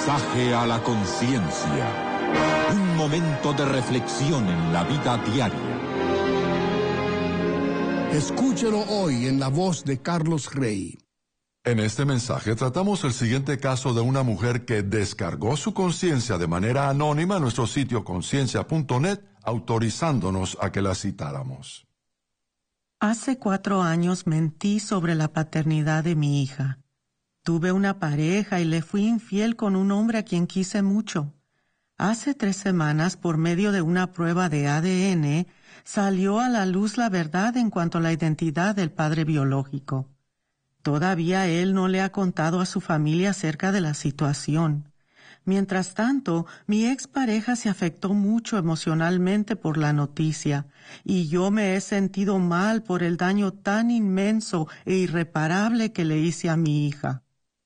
Mensaje a la conciencia. Un momento de reflexión en la vida diaria. Escúchelo hoy en la voz de Carlos Rey. En este mensaje tratamos el siguiente caso de una mujer que descargó su conciencia de manera anónima en nuestro sitio conciencia.net, autorizándonos a que la citáramos. Hace 4 años mentí sobre la paternidad de mi hija. Tuve una pareja y le fui infiel con un hombre a quien quise mucho. Hace 3 semanas, por medio de una prueba de ADN, salió a la luz la verdad en cuanto a la identidad del padre biológico. Todavía él no le ha contado a su familia acerca de la situación. Mientras tanto, mi expareja se afectó mucho emocionalmente por la noticia, y yo me he sentido mal por el daño tan inmenso e irreparable que le hice a mi hija.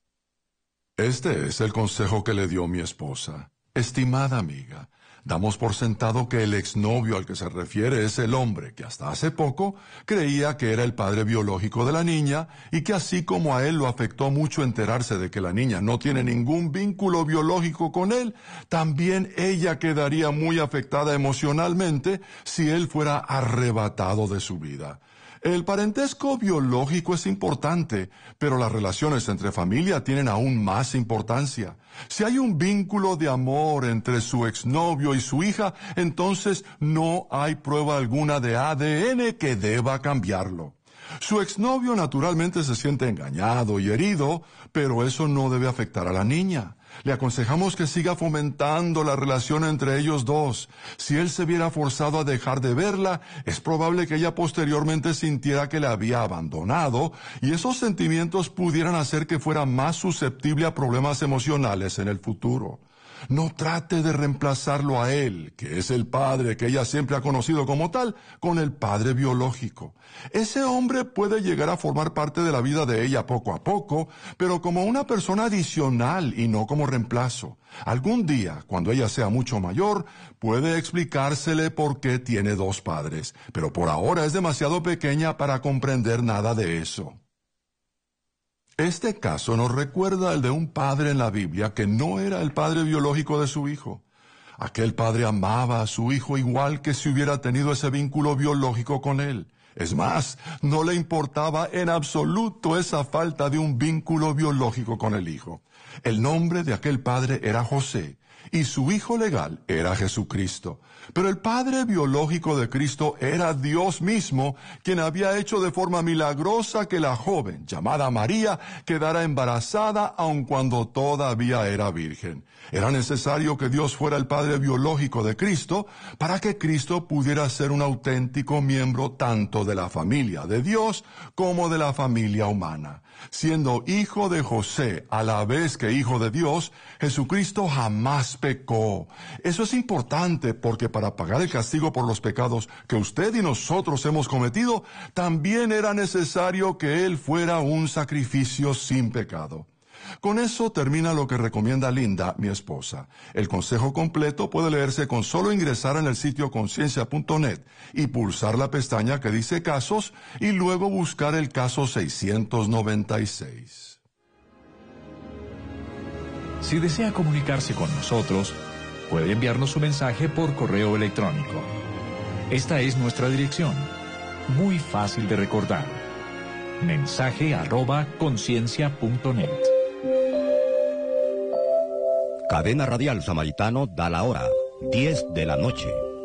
Este es el consejo que le dio mi esposa. Estimada amiga, damos por sentado que el exnovio al que se refiere es el hombre que hasta hace poco creía que era el padre biológico de la niña y que así como a él lo afectó mucho enterarse de que la niña no tiene ningún vínculo biológico con él, también ella quedaría muy afectada emocionalmente si él fuera arrebatado de su vida. El parentesco biológico es importante, pero las relaciones entre familia tienen aún más importancia. Si hay un vínculo de amor entre su exnovio y su hija, entonces no hay prueba alguna de ADN que deba cambiarlo. Su exnovio naturalmente se siente engañado y herido, pero eso no debe afectar a la niña. Le aconsejamos que siga fomentando la relación entre ellos dos. Si él se viera forzado a dejar de verla, es probable que ella posteriormente sintiera que la había abandonado y esos sentimientos pudieran hacer que fuera más susceptible a problemas emocionales en el futuro. No trate de reemplazarlo a él, que es el padre que ella siempre ha conocido como tal, con el padre biológico. Ese hombre puede llegar a formar parte de la vida de ella poco a poco, pero como una persona adicional y no como reemplazo. Algún día, cuando ella sea mucho mayor, puede explicársele por qué tiene 2 padres, pero por ahora es demasiado pequeña para comprender nada de eso. Este caso nos recuerda el de un padre en la Biblia que no era el padre biológico de su hijo. Aquel padre amaba a su hijo igual que si hubiera tenido ese vínculo biológico con él. Es más, no le importaba en absoluto esa falta de un vínculo biológico con el hijo. El nombre de aquel padre era José, y su hijo legal era Jesucristo. Pero el padre biológico de Cristo era Dios mismo, quien había hecho de forma milagrosa que la joven, llamada María, quedara embarazada aun cuando todavía era virgen. Era necesario que Dios fuera el padre biológico de Cristo para que Cristo pudiera ser un auténtico miembro tanto de la familia de Dios como de la familia humana. Siendo hijo de José a la vez que hijo de Dios, Jesucristo jamás pecó. Eso es importante porque para pagar el castigo por los pecados que usted y nosotros hemos cometido, también era necesario que Él fuera un sacrificio sin pecado. Con eso termina lo que recomienda Linda, mi esposa. El consejo completo puede leerse con solo ingresar en el sitio conciencia.net y pulsar la pestaña que dice casos y luego buscar el caso 696. Si desea comunicarse con nosotros, puede enviarnos su mensaje por correo electrónico. Esta es nuestra dirección, muy fácil de recordar. mensaje@conciencia.net. Cadena Radial Samaritano da la hora, 10 de la noche.